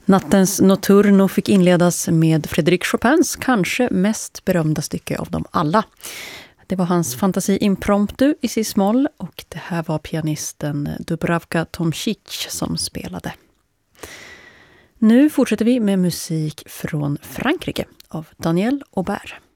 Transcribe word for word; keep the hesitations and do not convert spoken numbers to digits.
Nattens Notturno fick inledas med Frédéric Chopins kanske mest berömda stycke av dem alla. Det var hans fantasi impromptu i C-moll och det här var pianisten Dubravka Tomšič som spelade. Nu fortsätter vi med musik från Frankrike av Daniel Aubert.